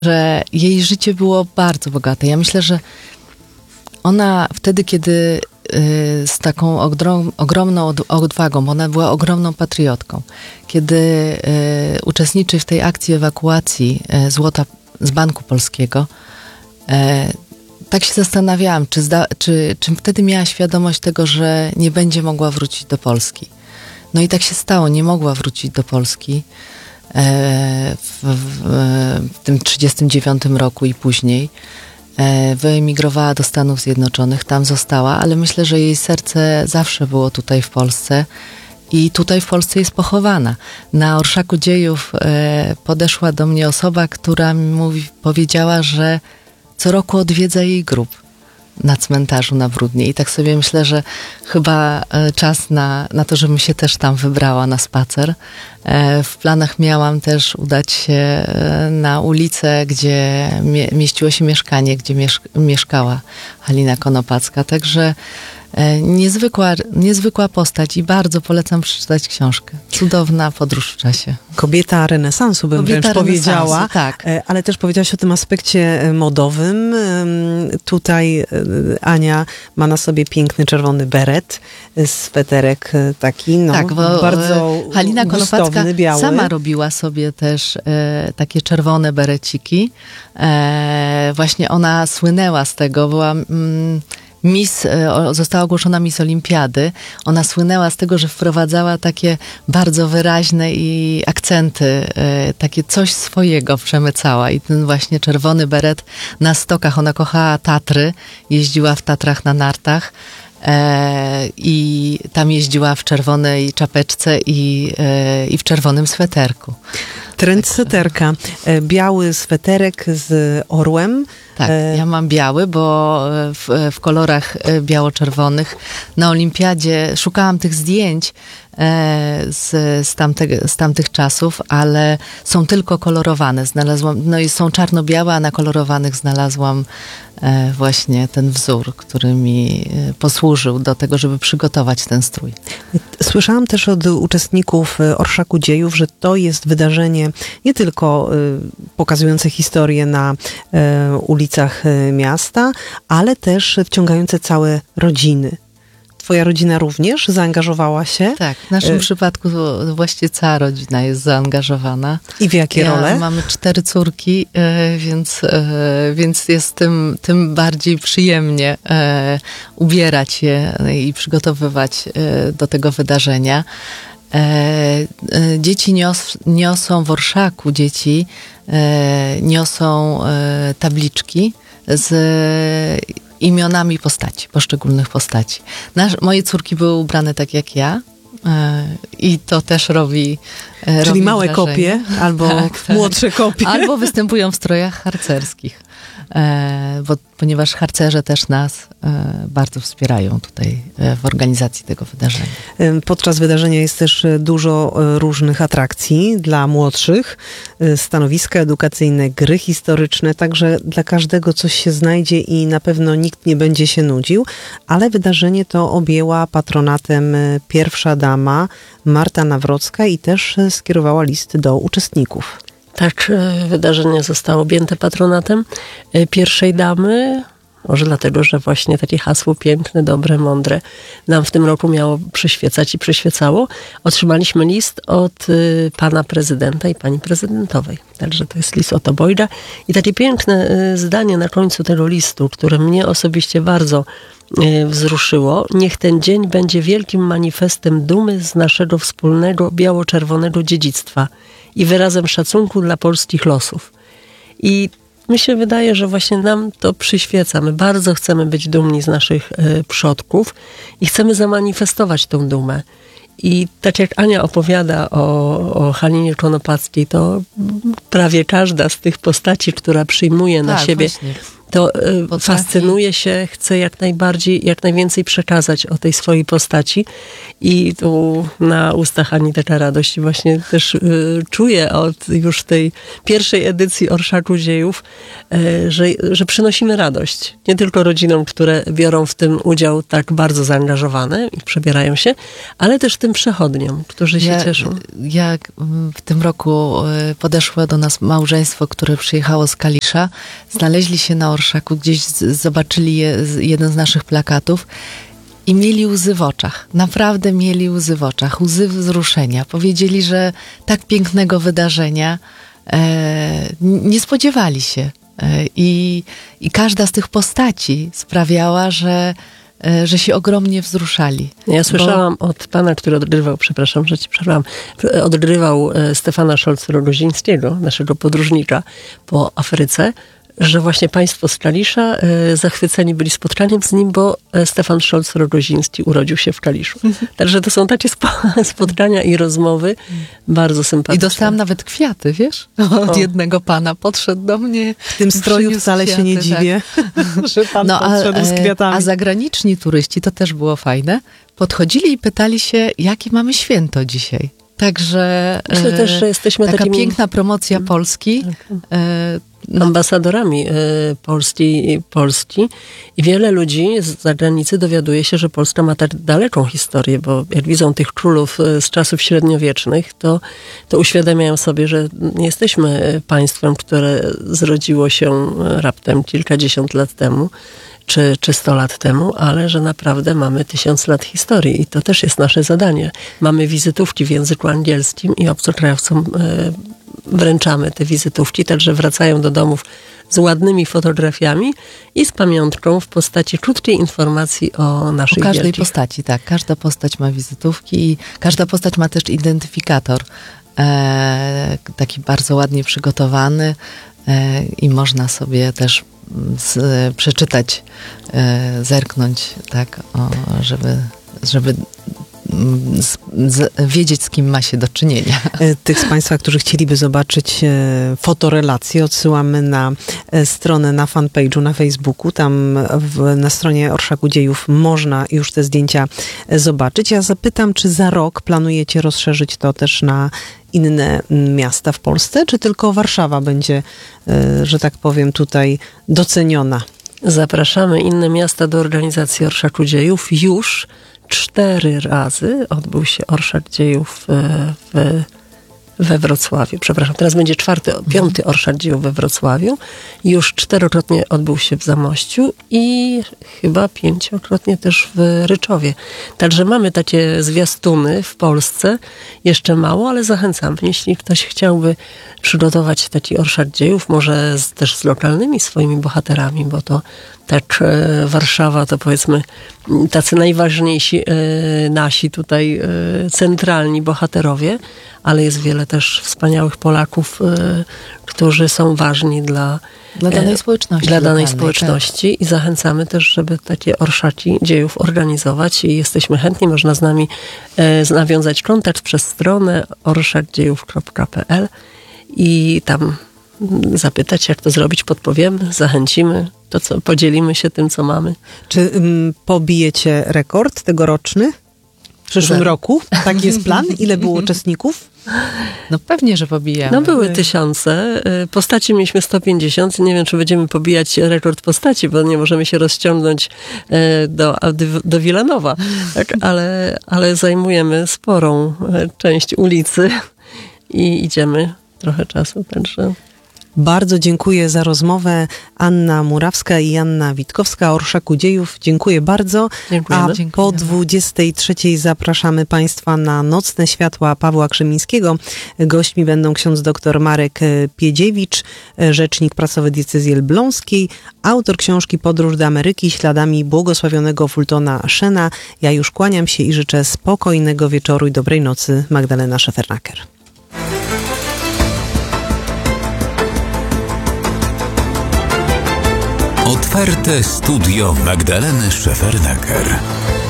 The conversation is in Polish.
że jej życie było bardzo bogate. Ja myślę, że ona wtedy, kiedy z taką ogromną odwagą, ona była ogromną patriotką, kiedy uczestniczy w tej akcji ewakuacji złota z Banku Polskiego, tak się zastanawiałam, czy wtedy miała świadomość tego, że nie będzie mogła wrócić do Polski. No i tak się stało, nie mogła wrócić do Polski w tym 1939 roku i później. Wyemigrowała do Stanów Zjednoczonych, tam została, ale myślę, że jej serce zawsze było tutaj w Polsce i tutaj w Polsce jest pochowana. Na Orszaku Dziejów podeszła do mnie osoba, która mi powiedziała, że co roku odwiedza jej grób na cmentarzu na Bródnie. I tak sobie myślę, że chyba czas na to, żebym się też tam wybrała na spacer. W planach miałam też udać się na ulicę, gdzie mieściło się mieszkanie, gdzie mieszkała Halina Konopacka. Także niezwykła postać i bardzo polecam przeczytać książkę. Cudowna podróż w czasie. Kobieta renesansu, bym wręcz powiedziała. Tak. Ale też powiedziałaś o tym aspekcie modowym. Tutaj Ania ma na sobie piękny czerwony beret, sweterek taki, tak, bo bardzo Halina Konopacka biały. Sama robiła sobie też takie czerwone bereciki. Właśnie ona słynęła z tego, była... została ogłoszona Miss Olimpiady. Ona słynęła z tego, że wprowadzała takie bardzo wyraźne i akcenty, takie coś swojego przemycała. I ten właśnie czerwony beret na stokach. Ona kochała Tatry, jeździła w Tatrach na nartach. I tam jeździła w czerwonej czapeczce i w czerwonym sweterku. Trendseterka. Biały sweterek z orłem. Tak, ja mam biały, bo w kolorach biało-czerwonych na olimpiadzie szukałam tych zdjęć z tamtych czasów, ale są tylko kolorowane. Znalazłam, no i są czarno-białe, a na kolorowanych znalazłam właśnie ten wzór, który mi posłużył do tego, żeby przygotować ten strój. Słyszałam też od uczestników Orszaku Dziejów, że to jest wydarzenie nie tylko pokazujące historię na ulicach miasta, ale też wciągające całe rodziny. Twoja rodzina również zaangażowała się? Tak, w naszym przypadku właściwie cała rodzina jest zaangażowana. I w jakie role? Mamy 4 córki, więc jest tym bardziej przyjemnie ubierać je i przygotowywać do tego wydarzenia. Dzieci niosą w Orszaku, niosą tabliczki z imionami poszczególnych postaci. Moje córki były ubrane tak jak ja i to też robi Czyli małe wrażenie. kopie albo tak. Młodsze kopie. Albo występują w strojach harcerskich. Ponieważ harcerze też nas bardzo wspierają tutaj w organizacji tego wydarzenia. Podczas wydarzenia jest też dużo różnych atrakcji dla młodszych, stanowiska edukacyjne, gry historyczne, także dla każdego coś się znajdzie i na pewno nikt nie będzie się nudził, ale wydarzenie to objęła patronatem pierwsza dama Marta Nawrocka i też skierowała list do uczestników. Tak, wydarzenie zostało objęte patronatem pierwszej damy. Może dlatego, że właśnie takie hasło piękne, dobre, mądre nam w tym roku miało przyświecać i przyświecało. Otrzymaliśmy list od pana prezydenta i pani prezydentowej. Także to jest list od obojga. I takie piękne zdanie na końcu tego listu, które mnie osobiście bardzo wzruszyło. Niech ten dzień będzie wielkim manifestem dumy z naszego wspólnego biało-czerwonego dziedzictwa i wyrazem szacunku dla polskich losów. I mi się wydaje, że właśnie nam to przyświeca. My bardzo chcemy być dumni z naszych przodków i chcemy zamanifestować tą dumę. I tak jak Ania opowiada o Halinie Konopackiej, to prawie każda z tych postaci, która przyjmuje na siebie to fascynuje się, chce jak najbardziej, jak najwięcej przekazać o tej swojej postaci i tu na ustach Ani taka radość i właśnie też czuję od już tej pierwszej edycji Orszaku Dziejów, że przynosimy radość. Nie tylko rodzinom, które biorą w tym udział tak bardzo zaangażowane i przebierają się, ale też tym przechodniom, którzy się cieszą. Jak w tym roku podeszło do nas małżeństwo, które przyjechało z Kalisza, znaleźli się na Orszaku, gdzieś zobaczyli jeden z naszych plakatów i mieli łzy w oczach. Naprawdę mieli łzy w oczach, łzy wzruszenia. Powiedzieli, że tak pięknego wydarzenia nie spodziewali się. I każda z tych postaci sprawiała, że się ogromnie wzruszali. Ja słyszałam od pana, który odgrywał, przepraszam, że ci przerwałam, odgrywał Stefana Szolc-Rogozińskiego, naszego podróżnika po Afryce, że właśnie państwo z Kalisza zachwyceni byli spotkaniem z nim, bo Stefan Szolc-Rogoziński urodził się w Kaliszu. Także to są takie spotkania i rozmowy bardzo sympatyczne. I dostałam nawet kwiaty, wiesz? Od jednego pana podszedł do mnie. W tym stroju wcale się nie dziwię, że pan podszedł z kwiatami. A zagraniczni turyści, to też było fajne, podchodzili i pytali się, jakie mamy święto dzisiaj. Także myślę też, że jesteśmy taka takimi piękna promocja Polski. Ambasadorami Polski i wiele ludzi z zagranicy dowiaduje się, że Polska ma tak daleką historię, bo jak widzą tych królów z czasów średniowiecznych, to uświadamiają sobie, że nie jesteśmy państwem, które zrodziło się raptem kilkadziesiąt lat temu, czy 100 lat temu, ale że naprawdę mamy 1000 lat historii i to też jest nasze zadanie. Mamy wizytówki w języku angielskim i obcokrajowcom wręczamy te wizytówki, także wracają do domów z ładnymi fotografiami i z pamiątką w postaci krótkiej informacji o naszych każdej wielkich. postaci, tak. Każda postać ma wizytówki i każda postać ma też identyfikator. Taki bardzo ładnie przygotowany i można sobie też przeczytać, zerknąć, tak, żeby wiedzieć, z kim ma się do czynienia. Tych z Państwa, którzy chcieliby zobaczyć fotorelacje, odsyłamy na stronę, na fanpage'u na Facebooku. Tam na stronie Orszaku Dziejów można już te zdjęcia zobaczyć. Ja zapytam, czy za rok planujecie rozszerzyć to też na inne miasta w Polsce, czy tylko Warszawa będzie, że tak powiem, tutaj doceniona? Zapraszamy inne miasta do organizacji Orszaku Dziejów. Już 4 razy odbył się Orszak Dziejów we Wrocławiu. Przepraszam, teraz będzie 5. Orszak Dziejów we Wrocławiu. Już 4-krotnie odbył się w Zamościu i chyba 5-krotnie też w Ryczowie. Także mamy takie zwiastuny w Polsce. Jeszcze mało, ale zachęcam. Jeśli ktoś chciałby przygotować taki Orszak Dziejów, może też z lokalnymi swoimi bohaterami, bo to tak Warszawa to powiedzmy tacy najważniejsi nasi tutaj centralni bohaterowie, ale jest wiele też wspaniałych Polaków, którzy są ważni dla danej społeczności. Dla danej lokalnej, społeczności tak. I zachęcamy też, żeby takie Orszaki Dziejów organizować i jesteśmy chętni, można z nami nawiązać kontakt przez stronę orszakdziejów.pl i tam zapytać, jak to zrobić, podpowiemy, zachęcimy, podzielimy się tym, co mamy. Czy pobijecie rekord tegoroczny? W przyszłym roku? Taki jest plan? Ile było uczestników? No pewnie, że pobijamy. No były 1000. Postaci mieliśmy 150. Nie wiem, czy będziemy pobijać rekord postaci, bo nie możemy się rozciągnąć do Wilanowa. Tak? Ale zajmujemy sporą część ulicy i idziemy trochę czasu, także... Bardzo dziękuję za rozmowę. Anna Murawska i Anna Witkowska, Orszaku Dziejów. Dziękuję bardzo. Dziękujemy. A po 23 zapraszamy Państwa na Nocne Światła Pawła Krzemińskiego. Gośćmi będą ksiądz dr Marek Piedziewicz, rzecznik prasowy diecezji elbląskiej, autor książki Podróż do Ameryki śladami błogosławionego Fultona Shena. Ja już kłaniam się i życzę spokojnego wieczoru i dobrej nocy. Magdalena Szefernaker. Otwarte studio Magdaleny Szefernaker.